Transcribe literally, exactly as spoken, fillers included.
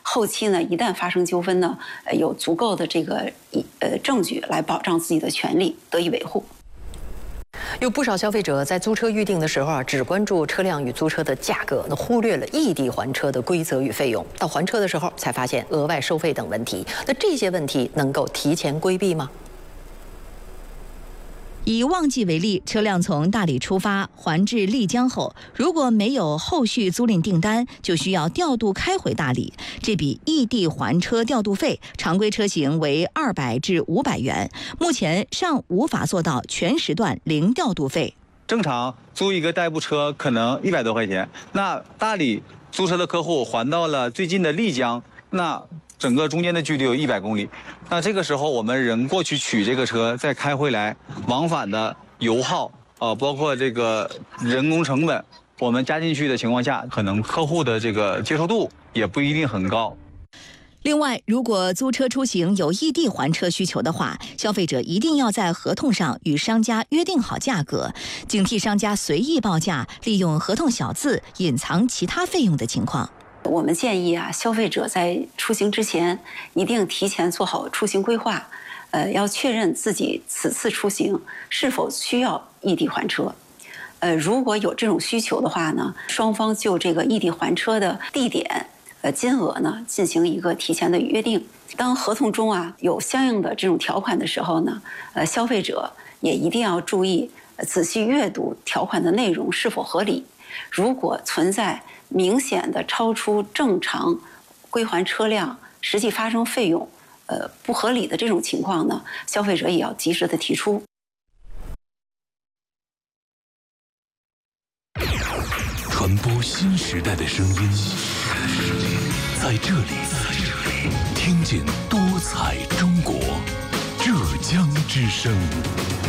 后期呢，一旦发生纠纷呢，呃，有足够的这个呃证据来保障自己的权利得以维护。 有不少消费者在租车预定的时候啊，只关注车辆与租车的价格，那忽略了异地还车的规则与费用。到还车的时候，才发现额外收费等问题。那这些问题能够提前规避吗？ 以旺季为例，车辆从大理出发还至丽江后，如果没有后续租赁订单，就需要调度开回大理。这笔异地还车调度费，常规车型为二百至五百元，目前尚无法做到全时段零调度费。 正常租一个代步车可能一百多块钱，那大理租车的客户还到了最近的丽江，那整个中间的距离有一百公里，那这个时候我们人过去取这个车，再开回来，往返的油耗，呃，包括这个人工成本，我们加进去的情况下，可能客户的这个接受度也不一定很高。 另外，如果租车出行有异地还车需求的话，消费者一定要在合同上与商家约定好价格，警惕商家随意报价，利用合同小字隐藏其他费用的情况。 我们建议啊，消费者在出行之前一定提前做好出行规划，呃，要确认自己此次出行是否需要异地还车。呃，如果有这种需求的话呢，双方就这个异地还车的地点、呃金额呢进行一个提前的约定。当合同中啊有相应的这种条款的时候呢，呃，消费者也一定要注意仔细阅读条款的内容是否合理。如果存在明显的超出正常归还车辆实际发生费用，呃不合理的这种情况呢，消费者也要及时的提出。 传播新时代的声音，在这里听见多彩中国，浙江之声。